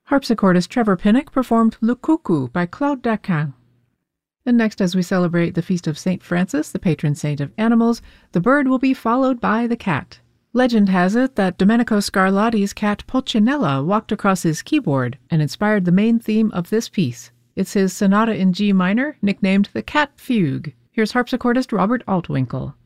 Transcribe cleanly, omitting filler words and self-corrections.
Harpsichordist Trevor Pinnock performed Le Coucou by Claude Daquin. And next, as we celebrate the feast of St. Francis, the patron saint of animals, the bird will be followed by the cat. Legend has it that Domenico Scarlatti's cat Pulcinella walked across his keyboard and inspired the main theme of this piece. It's his sonata in G minor, nicknamed the Cat Fugue. Here's harpsichordist Robert Altwinkle.